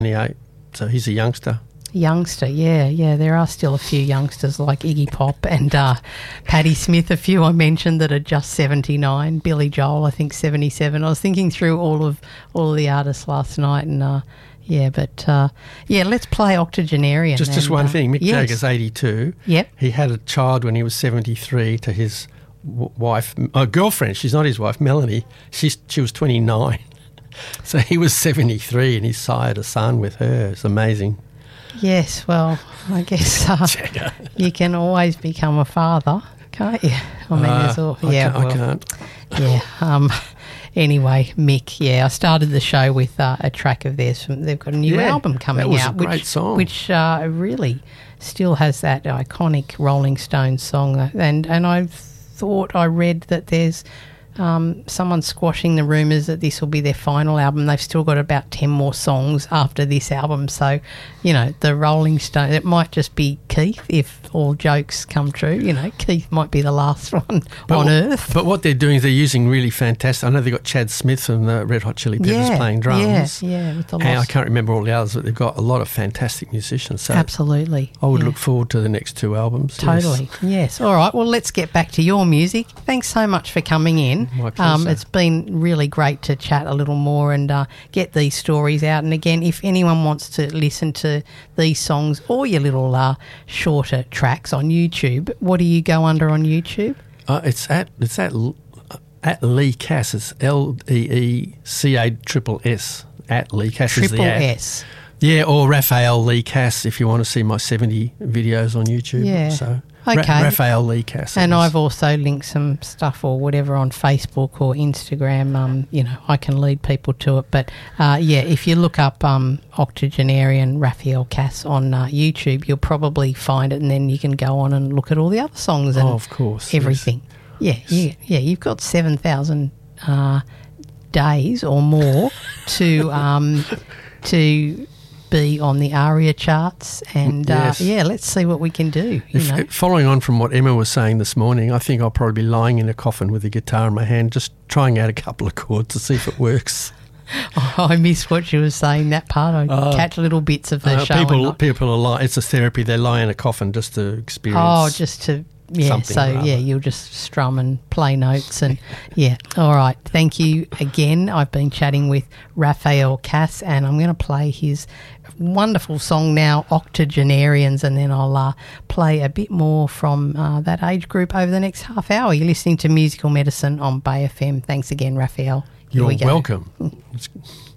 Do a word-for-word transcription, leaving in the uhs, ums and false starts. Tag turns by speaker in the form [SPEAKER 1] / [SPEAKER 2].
[SPEAKER 1] twenty-eight, so he's a youngster.
[SPEAKER 2] Youngster, yeah, yeah. There are still a few youngsters like Iggy Pop and uh, Patti Smith, a few I mentioned that are just seventy-nine. Billy Joel, I think, seventy-seven. I was thinking through all of all of the artists last night and, uh, yeah, but, uh, yeah, let's play Octogenarian.
[SPEAKER 1] Just, just
[SPEAKER 2] and,
[SPEAKER 1] one
[SPEAKER 2] uh,
[SPEAKER 1] thing. Mick
[SPEAKER 2] yes.
[SPEAKER 1] Jagger's eighty-two.
[SPEAKER 2] Yep.
[SPEAKER 1] He had a child when he was seventy-three to his w- wife, uh, girlfriend. She's not his wife, Melanie. She's, she was twenty-nine. So he was seventy-three and he sired a son with her. It's amazing.
[SPEAKER 2] Yes, well, I guess uh, you can always become a father, can't you? I mean,
[SPEAKER 1] uh,
[SPEAKER 2] there's all,
[SPEAKER 1] I
[SPEAKER 2] yeah,
[SPEAKER 1] can't,
[SPEAKER 2] well,
[SPEAKER 1] I can't.
[SPEAKER 2] Yeah. Um, anyway, Mick, yeah, I started the show with uh, a track of theirs. From, they've got a new
[SPEAKER 1] Yeah,
[SPEAKER 2] album coming
[SPEAKER 1] that was
[SPEAKER 2] out,
[SPEAKER 1] a great
[SPEAKER 2] which,
[SPEAKER 1] song.
[SPEAKER 2] which uh, really still has that iconic Rolling Stones song. And and I thought I read that there's um, someone squashing the rumours that this will be their final album. They've still got about ten more songs after this album. So, you know, the Rolling Stones, it might just be Keith if all jokes come true. You know, Keith might be the last one
[SPEAKER 1] But
[SPEAKER 2] on
[SPEAKER 1] what-
[SPEAKER 2] Earth.
[SPEAKER 1] But what they're doing is they're using really fantastic. I know they've got Chad Smith from the Red Hot Chili Peppers
[SPEAKER 2] Yeah,
[SPEAKER 1] playing drums.
[SPEAKER 2] yeah, yeah, with the
[SPEAKER 1] And I
[SPEAKER 2] lost-
[SPEAKER 1] can't remember all the others, but they've got a lot of fantastic musicians. So
[SPEAKER 2] Absolutely.
[SPEAKER 1] I would
[SPEAKER 2] yeah.
[SPEAKER 1] look forward to the next two albums. yes.
[SPEAKER 2] Totally. Yes. All right. Well, let's get back to your music. Thanks so much for coming in.
[SPEAKER 1] My
[SPEAKER 2] Um,
[SPEAKER 1] pleasure.
[SPEAKER 2] it's been really great to chat a little more and uh, get these stories out. And again, if anyone wants to listen to these songs or your little uh, shorter tracks on YouTube, what do you go under on YouTube?
[SPEAKER 1] Uh, it's at it's at L- at Lee Cass. It's L E E C A triple S at Lee Cass. is the
[SPEAKER 2] Triple
[SPEAKER 1] ad.
[SPEAKER 2] S.
[SPEAKER 1] Yeah, or Raphael Lee Cass if you want to see my seventy videos on YouTube.
[SPEAKER 2] Yeah.
[SPEAKER 1] So
[SPEAKER 2] Okay.
[SPEAKER 1] Ra- Raphael Lee Cass.
[SPEAKER 2] And
[SPEAKER 1] it is.
[SPEAKER 2] I've also linked some stuff or whatever on Facebook or Instagram. Um, you know, I can lead people to it. But, uh, yeah, if you look up um, Octogenarian Raphael Cass on uh, YouTube, you'll probably find it, and then you can go on and look at all the other songs and
[SPEAKER 1] Oh, of course,
[SPEAKER 2] everything. Yeah, you, yeah, you've got seven thousand uh, days or more to um, to be on the ARIA charts, and
[SPEAKER 1] Yes.
[SPEAKER 2] uh, yeah, let's see what we can do. You
[SPEAKER 1] If,
[SPEAKER 2] know,
[SPEAKER 1] following on from what Emma was saying this morning, I think I'll probably be lying in a coffin with a guitar in my hand, just trying out a couple of chords to see if it works.
[SPEAKER 2] Oh, I missed what she was saying, that part. I
[SPEAKER 1] Oh.
[SPEAKER 2] catch little bits of the
[SPEAKER 1] Uh,
[SPEAKER 2] show. and
[SPEAKER 1] people,
[SPEAKER 2] not-
[SPEAKER 1] people are lying. It's a therapy. They lie in a coffin just to experience.
[SPEAKER 2] oh, just to, yeah,
[SPEAKER 1] something
[SPEAKER 2] so,
[SPEAKER 1] rather.
[SPEAKER 2] yeah, you'll just strum and play notes and, yeah. All right, thank you again. I've been chatting with Raphael Cass, and I'm going to play his wonderful song now, Octogenarians, and then I'll uh, play a bit more from uh, that age group over the next half hour. You're listening to Musical Medicine on Bay F M. Thanks again, Raphael. Here
[SPEAKER 1] You're
[SPEAKER 2] we go.
[SPEAKER 1] welcome. It's-